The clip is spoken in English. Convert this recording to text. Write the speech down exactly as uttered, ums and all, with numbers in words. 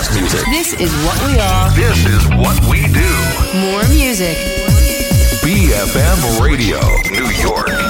best music. This is what we are. This is what we do. More music. B F M Radio, New York.